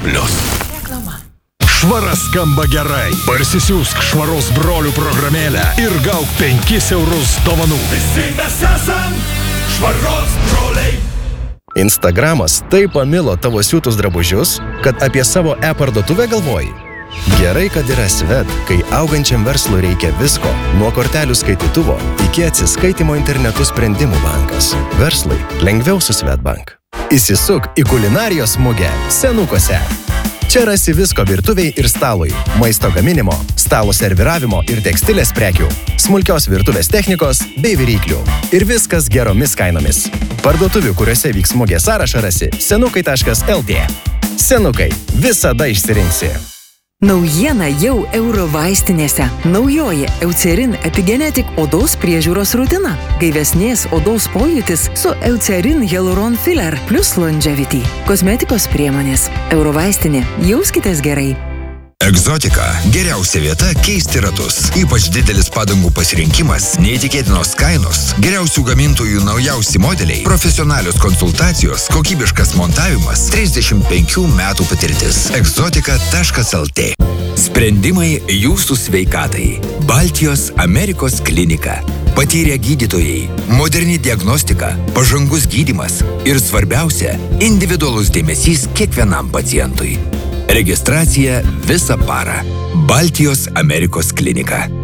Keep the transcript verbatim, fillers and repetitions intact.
plius. Švara skamba gerai. Parsisiųsk Švaros brolių programėlę ir gauk penkis eurus dovanų. Visi mes esam Švaros broliai. Instagramas taip pamilo tavo siūtus drabužius, kad apie savo e-parduotuvę galvoji. Gerai, kad yra Svet, kai augančiam verslui reikia visko, nuo kortelių skaitytuvo iki atsiskaitimo internetu sprendimų bankas. Verslui lengviau su Svetbank. Įsisuk į kulinarijos mugę Senukose. Čia rasi visko virtuviai ir stalui, maisto gaminimo, stalo serviravimo ir tekstilės prekių, smulkios virtuvės technikos bei viryklių. Ir viskas geromis kainomis. Parduotuvių, kuriuose vyks mugė sąrašą rasi senukai taškas el tė. Senukai, visada išsirinksi. Naujiena jau Eurovaistinėse. Naujoji Eucerin Epigenetic odos priežiūros rutina. Gaivesnės odos pojūtis su Eucerin Hyaluron Filler plus Longevity. Kosmetikos priemonės. Eurovaistinė. Jauskitės gerai. Egzotika – geriausia vieta keisti ratus. Ypač didelis padangų pasirinkimas, neįtikėtinos kainos, geriausių gamintojų naujausi modeliai, profesionalios konsultacijos, kokybiškas montavimas, trisdešimt penkių metų patirtis. egzotika taškas el tė. Sprendimai jūsų sveikatai. Baltijos Amerikos klinika. Patyrę gydytojai, moderni diagnostika, pažangus gydymas ir svarbiausia – individualus dėmesys kiekvienam pacientui. Registracija visą parą. Baltijos Amerikos klinika.